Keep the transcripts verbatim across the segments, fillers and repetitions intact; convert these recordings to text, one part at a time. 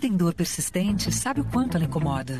tem dor persistente sabe o quanto ela incomoda.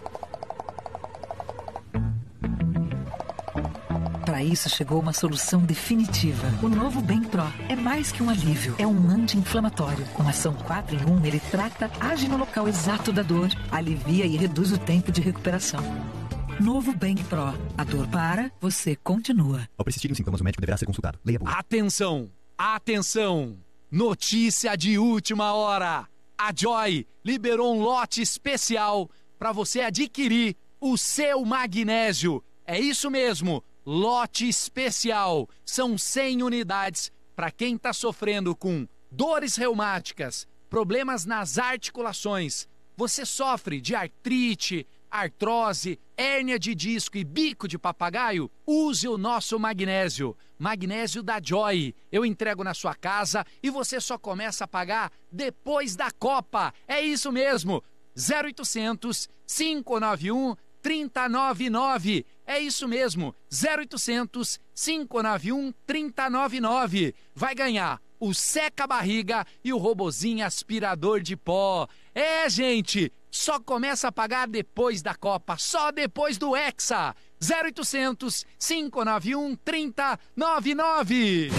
Para isso chegou uma solução definitiva. O novo Bem Pro é mais que um alívio. É um anti-inflamatório. Com ação quatro em um, ele trata, age no local exato da dor, alivia e reduz o tempo de recuperação. Novo Bem Pro. A dor para, você continua. Ao persistirem os sintomas, o médico deverá ser consultado. Leia a bula. Atenção! Atenção! Notícia de última hora! A Joy liberou um lote especial para você adquirir o seu magnésio. É isso mesmo! Lote especial. São cem unidades para quem está sofrendo com dores reumáticas, problemas nas articulações. Você sofre de artrite, artrose, hérnia de disco e bico de papagaio? Use o nosso magnésio. Magnésio da Joy. Eu entrego na sua casa e você só começa a pagar depois da Copa. É isso mesmo. zero oitocentos, cinco nove um, três zero nove nove. É isso mesmo. zero oitocentos, cinco nove um, três zero nove nove. Vai ganhar o seca-barriga e o robozinho aspirador de pó. É, gente, só começa a pagar depois da Copa, só depois do Hexa. zero oitocentos, cinco nove um, três zero nove nove.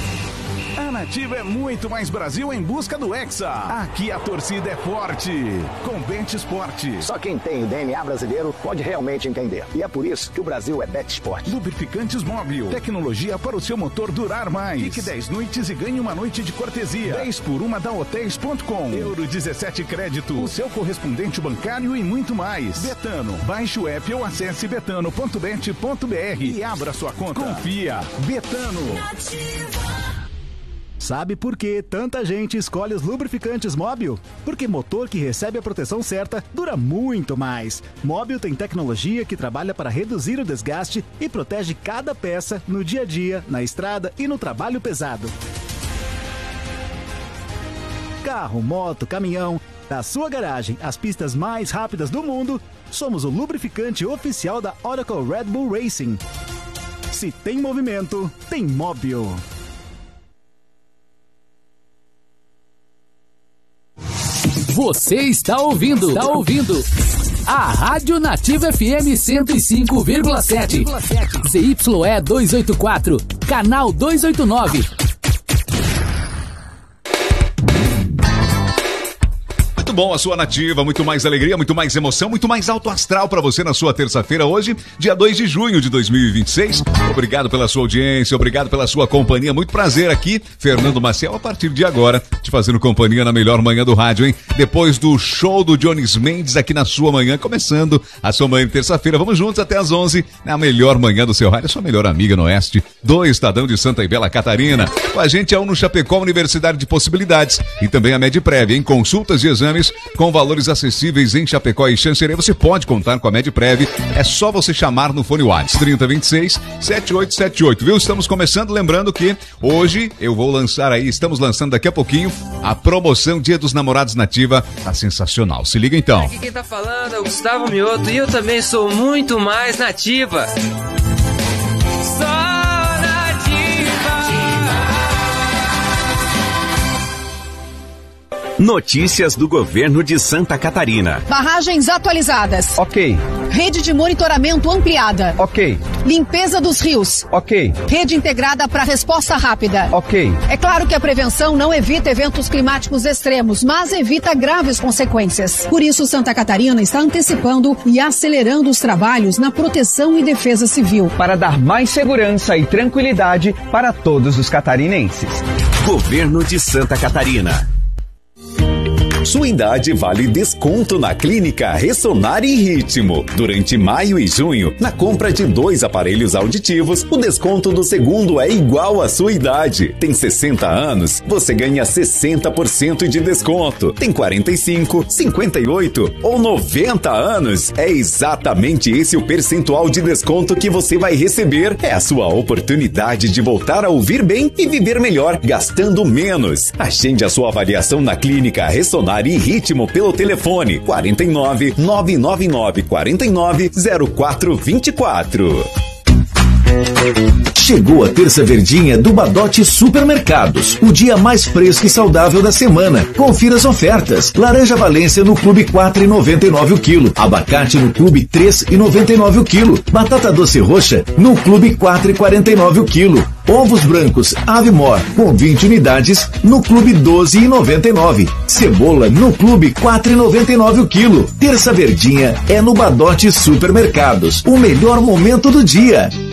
A Nativa é muito mais Brasil em busca do Hexa. Aqui a torcida é forte. Com Bet Sport. Só quem tem o D N A brasileiro pode realmente entender. E é por isso que o Brasil é Bet Sport. Lubrificantes Móbil. Tecnologia para o seu motor durar mais. Fique dez noites e ganhe uma noite de cortesia. dez por uma da hotéis ponto com. Euro dezessete crédito. O seu correspondente bancário e muito mais. Betano. Baixe o app ou acesse betano ponto bet ponto br e abra sua conta. Confia. Betano. Nativa. Sabe por que tanta gente escolhe os lubrificantes Móbil? Porque motor que recebe a proteção certa dura muito mais. Móbil tem tecnologia que trabalha para reduzir o desgaste e protege cada peça no dia a dia, na estrada e no trabalho pesado. Carro, moto, caminhão, da sua garagem às pistas mais rápidas do mundo, somos o lubrificante oficial da Oracle Red Bull Racing. Se tem movimento, tem Móbil. Você está ouvindo, está ouvindo a Rádio Nativa F M cento e cinco vírgula sete, Z Y E duzentos e oitenta e quatro, canal duzentos e oitenta e nove. Muito bom a sua Nativa, muito mais alegria, muito mais emoção, muito mais alto astral para você na sua terça-feira hoje, dia dois de junho de dois mil e vinte e seis. Obrigado pela sua audiência, obrigado pela sua companhia. Muito prazer aqui, Fernando Maciel, a partir de agora, te fazendo companhia na melhor manhã do rádio, hein? Depois do show do Jones Mendes aqui na sua manhã, começando a sua manhã de terça-feira. Vamos juntos até às onze, na melhor manhã do seu rádio, a sua melhor amiga no Oeste do Estadão de Santa e Bela Catarina. Com a gente é a Uno Chapecó, Universidade de Possibilidades, e também a Medprev, em consultas e exames com valores acessíveis em Chapecó e Xanxerê. Você pode contar com a Medprev, é só você chamar no fone WhatsApp trinta, vinte e seis, setenta e oito setenta e oito, viu? Estamos começando, lembrando que hoje eu vou lançar aí, estamos lançando daqui a pouquinho a promoção Dia dos Namorados Nativa, tá sensacional. Se liga então. Aqui quem tá falando é o Gustavo Mioto e eu também sou muito mais nativa. Só Notícias do governo de Santa Catarina. Barragens atualizadas. Ok. Rede de monitoramento ampliada. Ok. Limpeza dos rios. Ok. Rede integrada para resposta rápida. Ok. É claro que a prevenção não evita eventos climáticos extremos, mas evita graves consequências. Por isso, Santa Catarina está antecipando e acelerando os trabalhos na proteção e defesa civil. Para dar mais segurança e tranquilidade para todos os catarinenses. Governo de Santa Catarina. Sua idade vale desconto na Clínica Ressonar em Ritmo. Durante maio e junho, na compra de dois aparelhos auditivos, o desconto do segundo é igual à sua idade. Tem sessenta anos, você ganha sessenta por cento de desconto. Tem quarenta e cinco, cinquenta e oito ou noventa anos. É exatamente esse o percentual de desconto que você vai receber. É a sua oportunidade de voltar a ouvir bem e viver melhor, gastando menos. Agende a sua avaliação na Clínica Ressonar e Ritmo pelo telefone quarenta e nove, nove nove nove, quarenta e nove, zero quatro vinte e quatro. Chegou a terça verdinha do Badote Supermercados, o dia mais fresco e saudável da semana. Confira as ofertas. Laranja Valência no Clube quatro reais e noventa e nove o quilo. Abacate no Clube três reais e noventa e nove o quilo. Batata doce roxa no Clube quatro reais e quarenta e nove o quilo. Ovos brancos Avimor com vinte unidades no Clube doze reais e noventa e nove. Cebola no Clube quatro reais e noventa e nove o quilo. Terça verdinha é no Badote Supermercados. O melhor momento do dia.